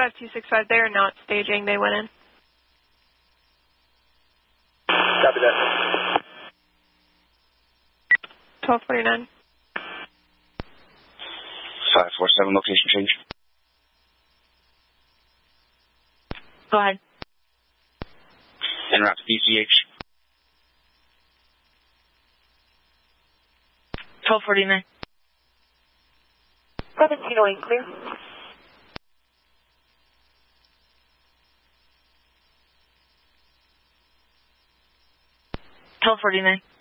5265, they are not staging. They went in. Copy that. 1249. 547, location change. Go ahead. En route to DCH. 1249. 1708, clear. $12.49.